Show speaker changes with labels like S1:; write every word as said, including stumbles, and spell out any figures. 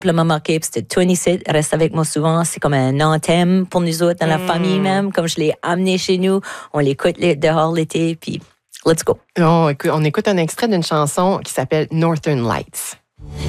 S1: m'a marqué, puis c'était vingt-sept, reste avec moi souvent. C'est comme un anthème pour nous autres, dans la
S2: Mm.
S1: famille même. Comme je l'ai amené chez nous, on l'écoute les- dehors l'été, puis let's go.
S2: On écoute, on écoute un extrait d'une chanson qui s'appelle Northern Lights.